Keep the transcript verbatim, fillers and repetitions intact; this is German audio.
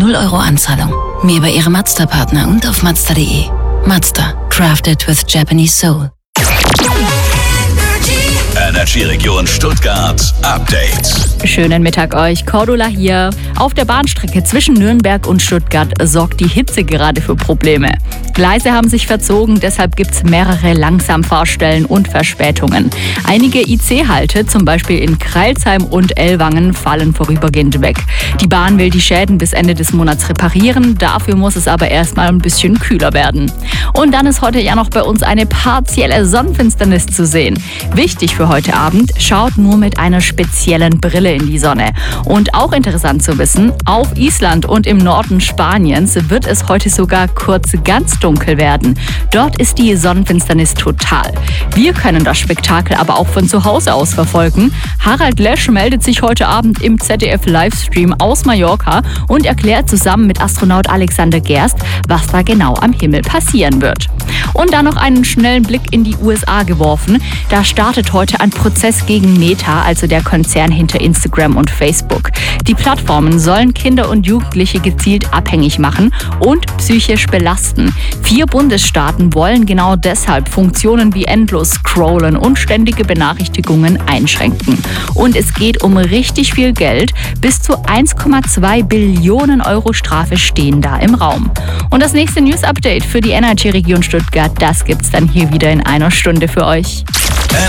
null Euro Anzahlung. Mehr bei Ihrem Mazda-Partner und auf mazda punkt de. Mazda. Crafted with Japanese Soul. Energy-Region Stuttgart Update. Schönen Mittag euch, Cordula hier. Auf der Bahnstrecke zwischen Nürnberg und Stuttgart sorgt die Hitze gerade für Probleme. Gleise haben sich verzogen, deshalb gibt es mehrere Langsamfahrstellen und Verspätungen. Einige I C-Halte, zum Beispiel in Crailsheim und Ellwangen, fallen vorübergehend weg. Die Bahn will die Schäden bis Ende des Monats reparieren, dafür muss es aber erstmal ein bisschen kühler werden. Und dann ist heute ja noch bei uns eine partielle Sonnenfinsternis zu sehen. Wichtig für heute Abend, schaut nur mit einer speziellen Brille in die Sonne. Und auch interessant zu wissen, auf Island und im Norden Spaniens wird es heute sogar kurz ganz dunkel werden. Dort ist die Sonnenfinsternis total. Wir können das Spektakel aber auch von zu Hause aus verfolgen. Harald Lesch meldet sich heute Abend im Z D F-Livestream aus Mallorca und erklärt zusammen mit Astronaut Alexander Gerst, was da genau am Himmel passieren wird. Und dann noch einen schnellen Blick in die U S A geworfen. Da startet heute ein Prozess gegen Meta, also der Konzern hinter Instagram und Facebook. Die Plattformen sollen Kinder und Jugendliche gezielt abhängig machen und psychisch belasten. Vier Bundesstaaten wollen genau deshalb Funktionen wie endlos Scrollen und ständige Benachrichtigungen einschränken. Und es geht um richtig viel Geld. Bis zu eins Komma zwei Billionen Euro Strafe stehen da im Raum. Und das nächste News-Update für die Energy-Region Stuttgart, das gibt's dann hier wieder in einer Stunde für euch.